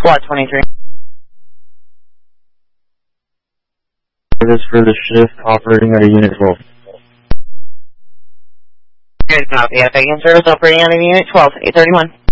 Lot 23. This for the shift operating out of Unit 12. Good copy. FAN service operating out of Unit 12, 831.